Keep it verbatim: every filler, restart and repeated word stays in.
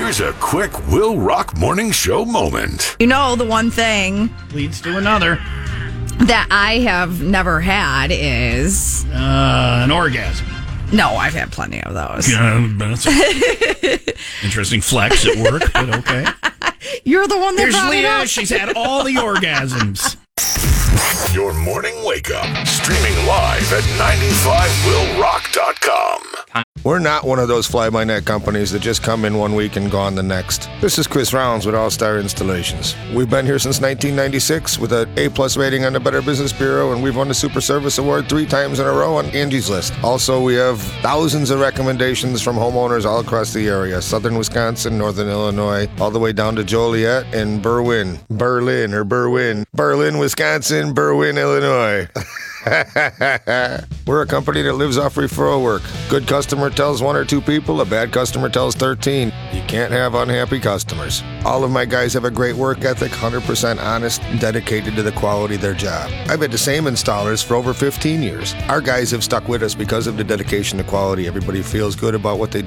Here's a quick Will Rock Morning Show moment. You know, the one thing leads to another that I have never had is uh, an orgasm. No, I've had plenty of those. Yeah, that's interesting flex at work, but okay. You're the one that Here's brought it Leah. up. She's had all the orgasms. Your morning wake up, streaming live at ninety-five will rock dot com. We're not one of those fly-by-night companies that just come in one week and gone the next. This is Chris Rounds with All Star Installations. We've been here since nineteen ninety-six with an A-plus rating on the Better Business Bureau, and we've won the Super Service Award three times in a row on Angie's List. Also, we have thousands of recommendations from homeowners all across the area, southern Wisconsin, northern Illinois, all the way down to Joliet and Berwyn. Berlin or Berwyn. Berlin, Wisconsin, Berwyn, Illinois. We're a company that lives off referral work. Good customer tells one or two people, a bad customer tells thirteen. You can't have unhappy customers. All of my guys have a great work ethic, one hundred percent honest, and dedicated to the quality of their job. I've had the same installers for over fifteen years. Our guys have stuck with us because of the dedication to quality. Everybody feels good about what they do.